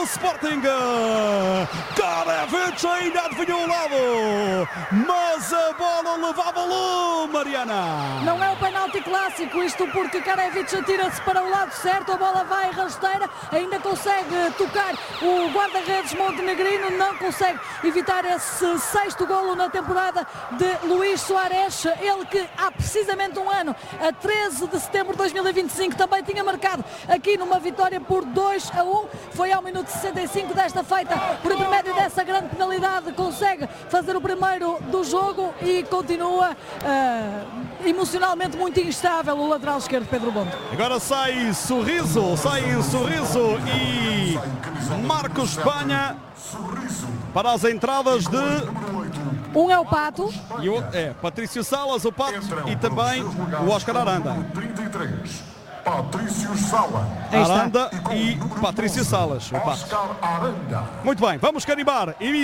Sporting. Karevic ainda adivinhou o lado, mas a bola levava volume, Mariana. Não é o penalti clássico, isto porque Karevic atira-se para o lado certo, a bola vai rasteira, ainda consegue tocar o guarda-redes montenegrino, não consegue evitar esse sexto golo na temporada de Luís Soares, ele que há precisamente um ano, a 13 de setembro de 2025, também tinha marcado aqui numa vitória por 2-1, foi ao minuto 65 desta feita, por intermédio dessa grande penalidade, consegue fazer o primeiro do jogo e continua emocionalmente muito instável o lateral esquerdo Pedro Bonto. Agora sai Sorriso e Marcos Espanha para as entradas de... Um é o Pato. E o outro é Patrício Salas, o Pato, e também o Oscar Aranda. 33, Patrício Salas. Aranda e Patrício Salas, o Pato. Oscar Aranda. Muito bem, vamos carimbar.